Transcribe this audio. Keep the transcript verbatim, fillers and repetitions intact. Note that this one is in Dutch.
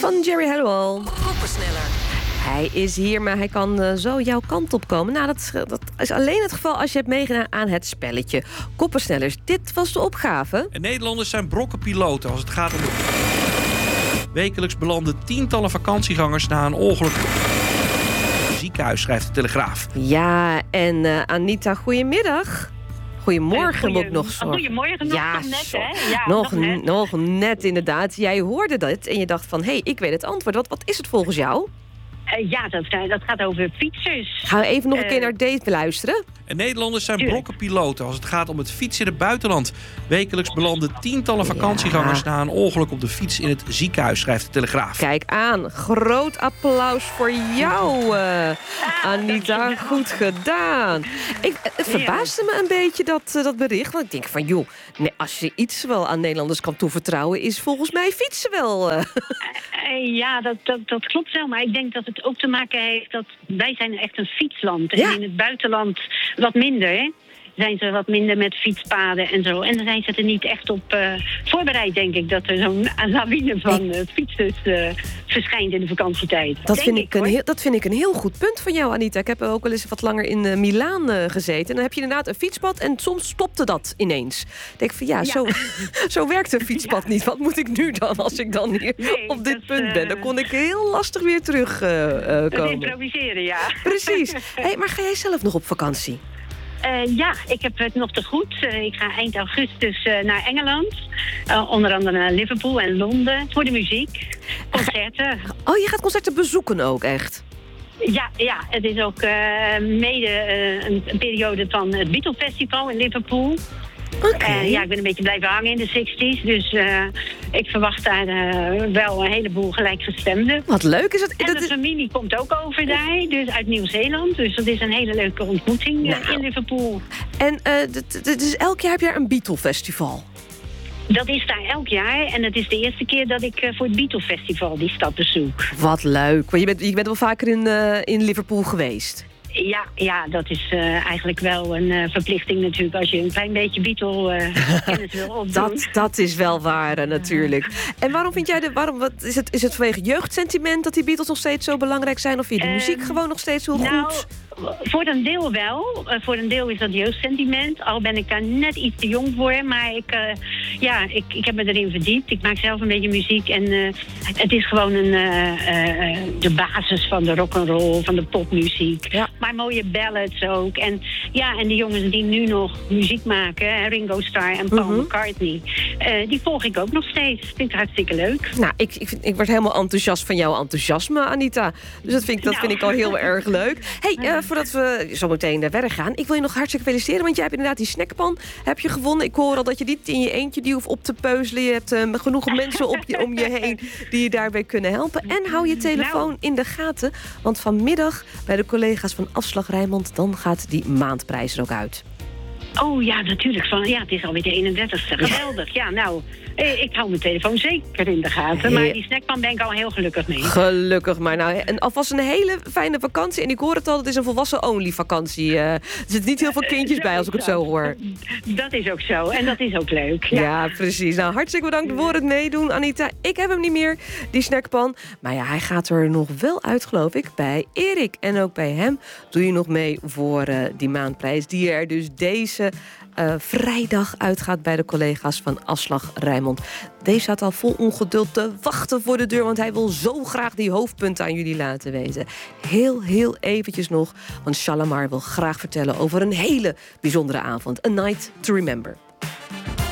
van Jerry Halliwell. Koppersneller. Hij is hier, maar hij kan uh, zo jouw kant op komen. Nou, dat, dat is alleen het geval als je hebt meegedaan aan het spelletje Koppersnellers. Dit was de opgave. En Nederlanders zijn brokkenpiloten als het gaat om de... Wekelijks belanden tientallen vakantiegangers na een ongeluk. Ziekenhuis, schrijft de Telegraaf. Ja, en uh, Anita, goedemiddag. Goedemorgen, Goeie, moet ik nog zo. Goedemorgen, nog, ja, nog net, zo. hè? Ja, nog, nog net. nog net, inderdaad. Jij hoorde dat en je dacht van, hé, hey, ik weet het antwoord. Wat, wat is het volgens jou? Uh, ja, dat, dat gaat over fietsers. Gaan we even nog een Uh, keer naar deze luisteren? En Nederlanders zijn Tuurlijk. brokkenpiloten als het gaat om het fietsen in het buitenland. Wekelijks belanden tientallen vakantiegangers Ja. na een ongeluk op de fiets in het ziekenhuis, schrijft de Telegraaf. Kijk aan. Groot applaus voor jou, uh, Anita. dankjewel. Goed gedaan. Ik, het verbaasde me een beetje, dat, uh, dat bericht. Want ik denk van, joh, nee, als je iets wel aan Nederlanders kan toevertrouwen, is volgens mij fietsen wel. Uh. Uh, ja, dat, dat, dat klopt wel. Maar ik denk dat het ook te maken heeft dat wij zijn echt een fietsland. Ja. En in het buitenland wat minder, hè? Zijn ze wat minder met fietspaden en zo. En dan zijn ze er niet echt op uh, voorbereid, denk ik, dat er zo'n lawine van uh, fietsers uh, verschijnt in de vakantietijd. Dat Denk vind, ik een hoor. heel, dat vind ik een heel goed punt van jou, Anita. Ik heb ook wel eens wat langer in uh, Milaan uh, gezeten. En dan heb je inderdaad een fietspad en soms stopte dat ineens. Ik denk van ja, Ja. Zo, zo werkt een fietspad Ja. niet. Wat moet ik nu dan als ik dan hier Nee, op dit dat is, punt uh, ben? Dan kon ik heel lastig weer terug uh, uh, Het komen. improviseren, ja. Precies. Hey, maar ga jij zelf nog op vakantie? Uh, ja, ik heb het nog te goed. Uh, ik ga eind augustus uh, naar Engeland. Uh, onder andere naar Liverpool en Londen. Voor de muziek. Concerten. Oh, je gaat concerten bezoeken ook, echt? Ja, ja, het is ook uh, mede uh, een, een periode van het Beatle Festival in Liverpool. Oké. Uh, ja, ik ben een beetje blijven hangen in de zestig's. Dus uh, ik verwacht daar uh, wel een heleboel gelijkgestemden. Wat leuk is het. En Dat de is... familie komt ook over daar, dus uit Nieuw-Zeeland. Dus dat is een hele leuke ontmoeting uh, Nou. in Liverpool. En uh, d- d- dus elk jaar heb jij een Beatle-festival. Dat is daar elk jaar. En het is de eerste keer dat ik uh, voor het Beatle Festival die stad bezoek. Wat leuk. Want je bent, je bent wel vaker in, uh, in Liverpool geweest. Ja, ja, dat is uh, eigenlijk wel een uh, verplichting natuurlijk. Als je een klein beetje Beatle-kennis uh, wil opdoen. Dat, dat is wel waar, uh, natuurlijk. En waarom vind jij de... Waarom, wat, is, het, is het vanwege jeugdsentiment dat die Beatles nog steeds zo belangrijk zijn? Of vind je de Um, muziek gewoon nog steeds heel nou, goed? voor een deel wel. Uh, voor een deel is dat jeugdsentiment. Al ben ik daar net iets te jong voor. Maar ik, uh, ja, ik, ik heb me erin verdiept. Ik maak zelf een beetje muziek. En uh, het is gewoon een, uh, uh, de basis van de rock'n'roll, van de popmuziek. Ja. Maar mooie ballads ook. En, ja, en de jongens die nu nog muziek maken, Ringo Starr en Paul Mhm. McCartney, uh, die volg ik ook nog steeds. Vind ik hartstikke leuk. Nou, ik, ik, vind, ik word helemaal enthousiast van jouw enthousiasme, Anita. Dus dat vind ik, dat Nou. vind ik al heel erg leuk. Hey, uh, voordat we zo meteen naar werk gaan, ik wil je nog hartstikke feliciteren. Want jij hebt inderdaad die snackpan heb je gewonnen. Ik hoor al dat je niet in je eentje die hoeft op te peuzelen. Je hebt uh, genoeg mensen op je, om je heen die je daarbij kunnen helpen. En hou je telefoon Nou. in de gaten. Want vanmiddag bij de collega's van Afslag Rijnmond, dan gaat die maandprijs er ook uit. Oh ja, natuurlijk. Van, ja, het is alweer de eenendertigste. Geweldig. Ja, nou, eh, ik hou mijn telefoon zeker in de gaten. Ja. Maar die snackpan ben ik al heel gelukkig mee. Gelukkig maar. Nou, en alvast een hele fijne vakantie. En ik hoor het al, het is een volwassen-only vakantie. Uh, er zitten niet heel veel kindjes bij als ik het zo hoor. Dat is ook zo. En dat is ook leuk. Ja, Ja. precies. Nou, hartstikke bedankt voor het meedoen, Anita. Ik heb hem niet meer, die snackpan. Maar ja, hij gaat er nog wel uit, geloof ik, bij Erik. En ook bij hem doe je nog mee voor uh, die maandprijs. Die er dus deze uh, vrijdag uitgaat bij de collega's van Afslag Rijnmond. Deze staat al vol ongeduld te wachten voor de deur, want hij wil zo graag die hoofdpunten aan jullie laten weten. Heel, heel eventjes nog, want Shalamar wil graag vertellen over een hele bijzondere avond. A Night to Remember.